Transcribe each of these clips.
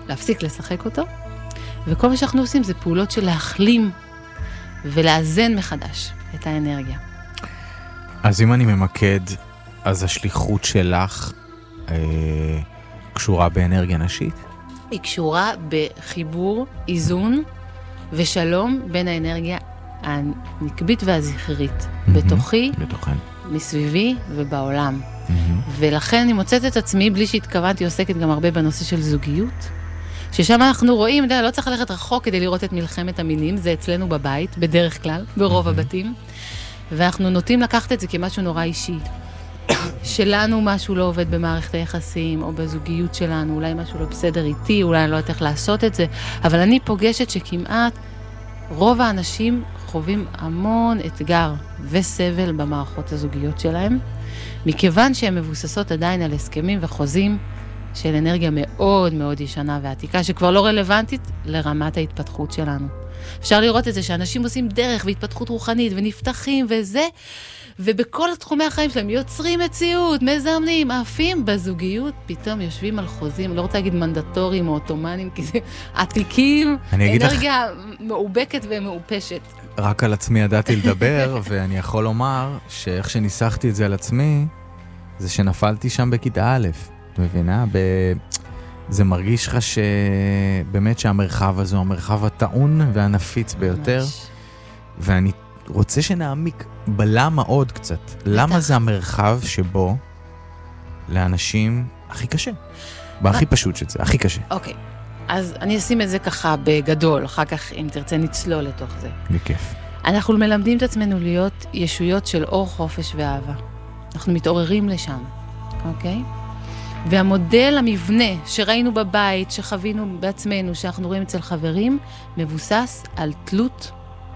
להפסיק לשחק אותו, וכל מה שאנחנו עושים זה פעולות של להחלים ולאזן מחדש את האנרגיה. אז אם אני ממקד, אז השליחות שלך קשורה באנרגיה נשית? היא קשורה בחיבור, איזון ושלום בין האנרגיה הנקבית והזכרית, בתוכי, מסביבי ובעולם. ולכן אני מוצאת את עצמי, בלי שהתכוונתי, עוסקת גם הרבה בנושא של זוגיות, ששם אנחנו רואים, לא צריך ללכת רחוק כדי לראות את מלחמת המינים, זה אצלנו בבית, בדרך כלל, ברוב הבתים, ואנחנו נוטים לקחת את זה כמשהו נורא אישי. שלנו משהו לא עובד במערכת היחסים, או בזוגיות שלנו, אולי משהו לא בסדר איתי, אולי אני לא יודעת איך לעשות את זה, אבל אני פוגשת שכמעט רוב האנשים חווים המון אתגר וסבל במערכות הזוגיות שלהם, מכיוון שהן מבוססות עדיין על הסכמים וחוזים של אנרגיה מאוד מאוד ישנה ועתיקה, שכבר לא רלוונטית לרמת ההתפתחות שלנו. אפשר לראות את זה שאנשים עושים דרך והתפתחות רוחנית ונפתחים וזה, ובכל תחומי החיים שלהם יוצרים מציאות, מזמנים, עפים בזוגיות, פתאום יושבים על חוזים, לא רוצה להגיד מנדטוריים או אוטומנים, כי זה עתיקים, אנרגיה מאובקת ומאופשת. רק על עצמי ידעתי לדבר, ואני יכול לומר שאיך שניסחתי את זה על עצמי, זה שנפלתי שם בכיתה א', מבינה? זה מרגיש לך שבאמת שהמרחב הזה הוא המרחב הטעון והנפיץ ביותר, ואני רוצה שנעמיק בלמה עוד קצת. למה זה המרחב שבו לאנשים הכי קשה? והכי פשוט שזה, הכי קשה. אוקיי, אז אני אשים את זה ככה בגדול, אחר כך אם תרצה נצלול לתוך זה. בכיף. אנחנו מלמדים את עצמנו להיות ישויות של אור, חופש ואהבה. אנחנו מתעוררים לשם, אוקיי? והמודל המבנה שראינו בבית, שחווינו בעצמנו, שאנחנו רואים אצל חברים, מבוסס על תלות,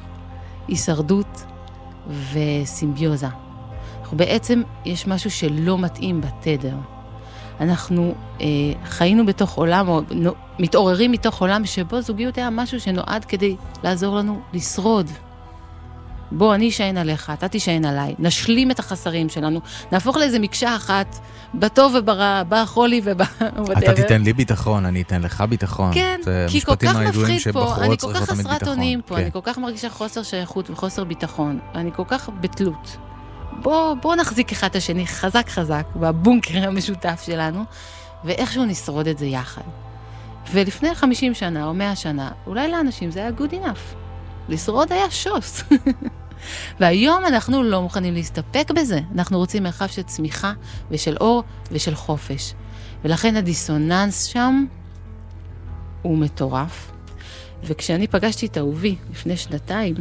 הישרדות וסימביוזה. אנחנו בעצם, יש משהו שלא מתאים בתדר. אנחנו חיינו בתוך עולם, או מתעוררים מתוך עולם שבו זוגיות היה משהו שנועד כדי לעזור לנו לשרוד. בוא, אני אשען עליך, אתה תשען עליי, נשלים את החסרים שלנו, נהפוך לאיזה מקשה אחת, בטוב וברע, בחולי ובוואטאבר. אתה תיתן לי ביטחון, אני אתן לך ביטחון. כן, כי כל כך מפחיד פה, אני כל כך חסרת אונים פה, אני כל כך מרגישה חוסר שייכות וחוסר ביטחון, אני כל כך בתלות. בוא נחזיק אחד את השני חזק חזק, בבונקר המשותף שלנו, ואיכשהו נשרוד את זה יחד. ולפני 50 שנה או 100 שנה, אולי לאנשים זה היה good enough. לשרוד היה שוס. והיום אנחנו לא מוכנים להסתפק בזה. אנחנו רוצים מרחב של צמיחה ושל אור ושל חופש. ולכן הדיסוננס שם הוא מטורף. וכשאני פגשתי את אהובי לפני 2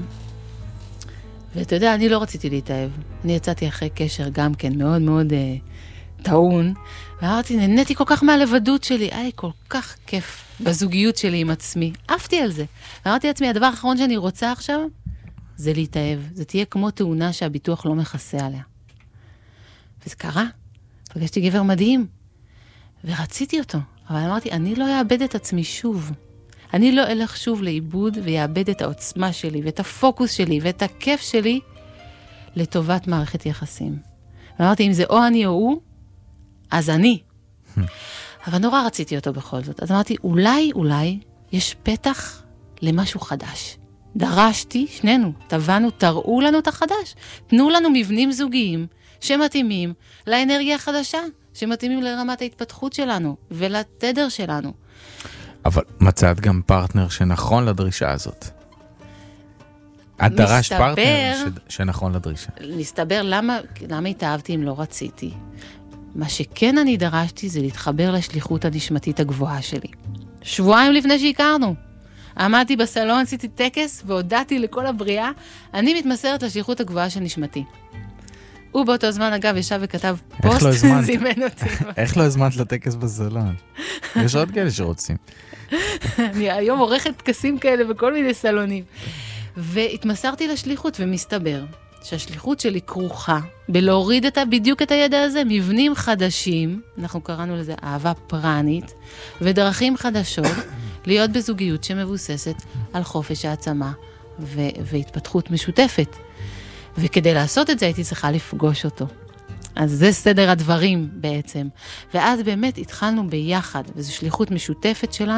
ואתה יודע, אני לא רציתי להתאהב. אני יצאתי אחרי קשר גם כן מאוד מאוד טעון, ואמרתי, נהניתי כל כך מהלבדות שלי, היה לי כל כך כיף בזוגיות שלי עם עצמי. עפתי על זה. ואמרתי לעצמי, הדבר האחרון שאני רוצה עכשיו, זה להתאהב. זה תהיה כמו תאונה שהביטוח לא מכסה עליה. וזה קרה. פגשתי גבר מדהים, ורציתי אותו. אבל אמרתי, אני לא אאבד את עצמי שוב. אני לא אלך שוב לאיבוד ויאבד את העוצמה שלי, ואת הפוקוס שלי, ואת הכיף שלי, לטובת מערכת יחסים. ואמרתי, אם זה או אני או הוא, אז אני. אבל נורא רציתי אותו בכל זאת. אז אמרתי, אולי יש פתח למשהו חדש. דרשתי, שנינו, טבענו, תראו לנו את החדש. תנו לנו מבנים זוגיים שמתאימים לאנרגיה החדשה, שמתאימים לרמת ההתפתחות שלנו ולתדר שלנו. אבל מצאת גם פרטנר שנכון לדרישה הזאת. את דרשת פרטנר שנכון לדרישה. מסתבר למה התאהבתי אם לא רציתי. מה שכן אני דרשתי זה להתחבר לשליחות הנשמתית הגבוהה שלי. 2 שבועות לפני שהכרנו. עמדתי בסלון, עשיתי טקס והודעתי לכל הבריאה, אני מתמסרת לשליחות הגבוהה של נשמתי. הוא באותו זמן אגב ישב וכתב פוסט, זימן אותי. איך לא הזמנת לטקס בסלון? יש עוד כאלה שרוצים. אני היום עורכת טקסים כאלה בכל מיני סלונים. והתמסרתי לשליחות ומסתבר שהשליחות שלי כרוכה בלהוריד בדיוק את הידע הזה, מבנים חדשים, אנחנו קראנו לזה אהבה פרנית, ודרכים חדשות להיות בזוגיות שמבוססת על חופש העצמה והתפתחות משותפת. וכדי לעשות את זה הייתי צריכה לפגוש אותו. אז זה סדר הדברים בעצם. ואז באמת התחלנו ביחד, וזו שליחות משותפת שלנו,